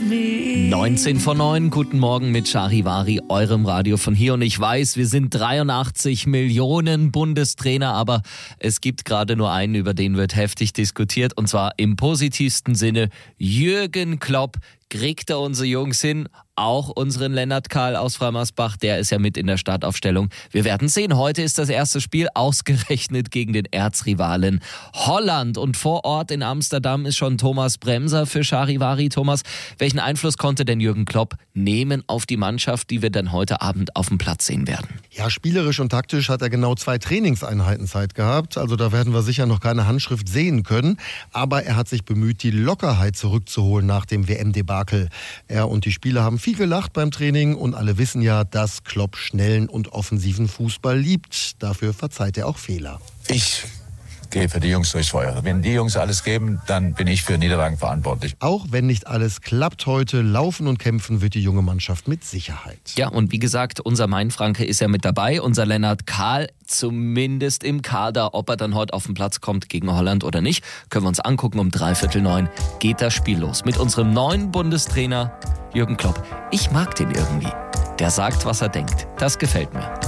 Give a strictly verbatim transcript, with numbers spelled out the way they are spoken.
neunzehn vor neun, guten Morgen mit Charivari, eurem Radio von hier. Und ich weiß, wir sind dreiundachtzig Millionen Bundestrainer, aber es gibt gerade nur einen, über den wird heftig diskutiert. Und zwar im positivsten Sinne, Jürgen Klopp. Kriegt er unsere Jungs hin? Auch unseren Lennart Kahl aus Freimersbach, der ist ja mit in der Startaufstellung. Wir werden sehen, heute ist das erste Spiel ausgerechnet gegen den Erzrivalen Holland. Und vor Ort in Amsterdam ist schon Thomas Bremser für Charivari. Thomas, welchen Einfluss konnte denn Jürgen Klopp nehmen auf die Mannschaft, die wir dann heute Abend auf dem Platz sehen werden? Ja, spielerisch und taktisch hat er genau zwei Trainingseinheiten Zeit gehabt. Also da werden wir sicher noch keine Handschrift sehen können. Aber er hat sich bemüht, die Lockerheit zurückzuholen nach dem W M-Debakel. Er und die Spieler haben viel gelacht beim Training und alle wissen ja, dass Klopp schnellen und offensiven Fußball liebt. Dafür verzeiht er auch Fehler. Ich gehe für die Jungs durchs Feuer. Wenn die Jungs alles geben, dann bin ich für Niederlagen verantwortlich. Auch wenn nicht alles klappt heute, laufen und kämpfen wird die junge Mannschaft mit Sicherheit. Ja, und wie gesagt, unser Mainfranke ist ja mit dabei, unser Lennart Kahl zumindest im Kader. Ob er dann heute auf den Platz kommt gegen Holland oder nicht, können wir uns angucken. Um dreiviertel neun geht das Spiel los mit unserem neuen Bundestrainer Jürgen Klopp. Ich mag den irgendwie. Der sagt, was er denkt. Das gefällt mir.